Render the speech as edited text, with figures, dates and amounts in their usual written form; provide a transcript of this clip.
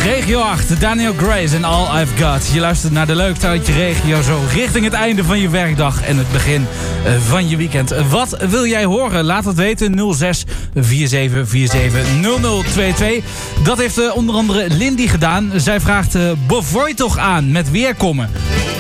Regio 8, Daniel Grace en All I've Got. Je luistert naar de leukste uit je regio, zo richting het einde van je werkdag en het begin van je weekend. Wat wil jij horen? Laat het weten, 06 4747 0022. Dat heeft onder andere Lindy gedaan. Zij vraagt Bovoy toch aan met Weerkommen.